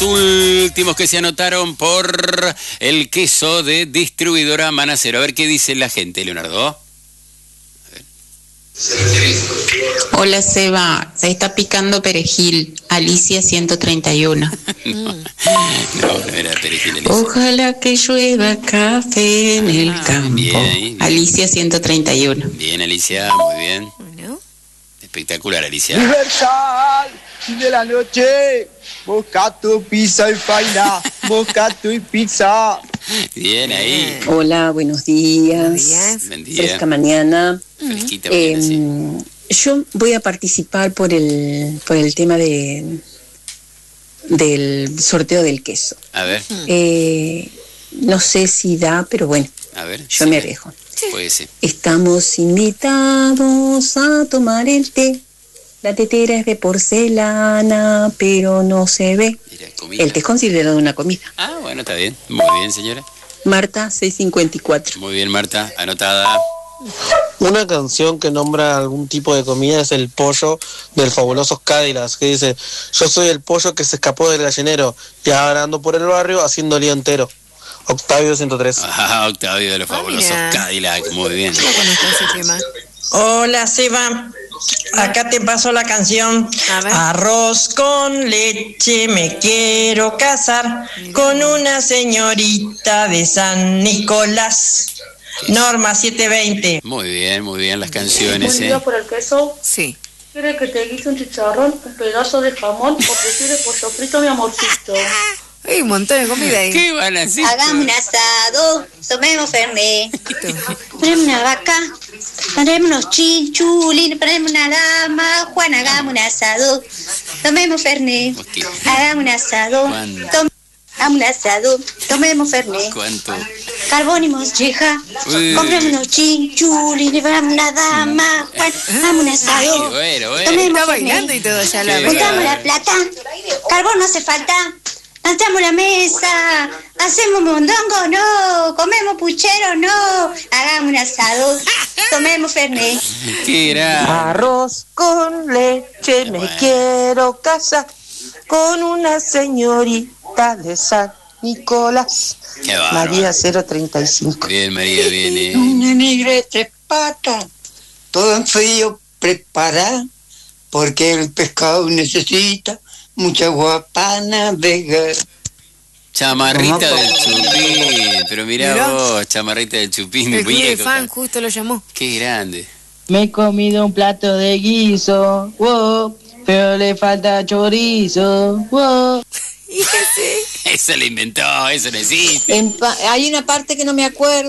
últimos que se anotaron por el queso de distribuidora Manacero. A ver qué dice la gente, Leonardo. Hola Seba, se está picando perejil, Alicia 131. No era perejil, Alicia. Ojalá que llueva café en el campo. Bien. Alicia 131. Bien, Alicia, muy bien. Espectacular, Alicia. Universal de la noche, Moscato, pizza y faina, Moscato y pizza. Bien, ahí. Hola, buenos días. Buen día. Fresca mañana. Fresquita mañana, sí. Yo voy a participar por el tema del sorteo del queso. A ver, No sé si da, pero bueno, a ver. yo sí, me arriesgo. Puede ser. Estamos invitados a tomar el té. La tetera es de porcelana, pero no se ve. Mira, comida. El té es considerado una comida. Ah, bueno, está bien. Muy bien, señora. Marta, 654. Muy bien, Marta. Anotada. Una canción que nombra algún tipo de comida es el pollo del Fabulosos Cadillacs, que dice: yo soy el pollo que se escapó del gallinero y ahora ando por el barrio haciendo lío entero. Octavio 103. Ah, Octavio de los Fabulosos Cadillac. Muy bien. No conozco ese tema. Hola Seba, acá te paso la canción. A ver. Arroz con leche, me quiero casar con una señorita de San Nicolás. Norma 720. Muy bien las canciones, ¿Un día por el queso? Sí. ¿Quiere que te guise un chicharrón, un pedazo de jamón o prefiere pollo frito, mi amorcito? Hay un montón de comida ahí. ¿Qué van a hacer? Hagamos un asado, tomemos fernet. Ponemos una vaca, ponemos unos chinchulines, ponemos una dama. Juan, hagamos un asado, tomemos fernet. Hagamos un asado, hagamos un asado, tomemos fernet. ¿Cuánto? Carbón y molleja, compremos unos chinchulines, ponemos una dama. Juan, hagamos un asado, Bueno. tomemos Está fernet. bailando y todo ya la Juntamos la plata, carbón no hace falta. Lanzamos la mesa, hacemos mondongo, no, comemos puchero, no, hagamos un asado, tomemos fernet. Qué grande. Arroz con leche, me quiero casar con una señorita de San Nicolás. Qué bárbaro. María 035. Bien, María, viene. Un negrete pata, todo en frío prepara, porque el pescado necesita mucha agua para navegar. Chamarrita del Chupín. Pero mirá vos, chamarrita del Chupín. El club de muñeco. fan justo lo llamó. Qué grande. Me he comido un plato de guiso, wow, pero le falta chorizo, wow. Y ese. Eso lo inventó, eso no existe. Hay una parte que no me acuerdo.